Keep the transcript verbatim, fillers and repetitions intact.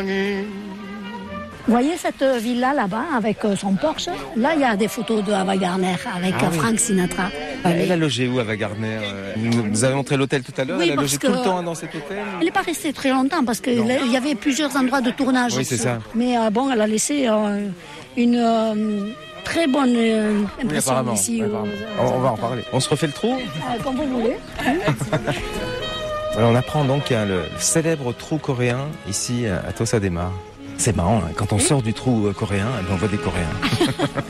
Vous voyez cette villa là-bas avec son Porsche? Là, il y a des photos de Ava Gardner avec ah, Frank oui. Sinatra. Elle a logé où, Ava Gardner? Vous avez montré l'hôtel tout à l'heure. Oui, elle a logé que tout le temps dans cet hôtel? Elle n'est pas restée très longtemps parce qu'il y avait plusieurs endroits de tournage. Oui, c'est ça. Mais euh, bon, elle a laissé euh, une euh, très bonne euh, impression oui, ici. Oui, on, on va en parler. On se refait le trou? euh, Comme vous voulez. Voilà, on apprend donc qu'il y a le célèbre trou coréen ici à Tossa de Mar. C'est marrant, hein, quand on sort du trou coréen, on voit des Coréens.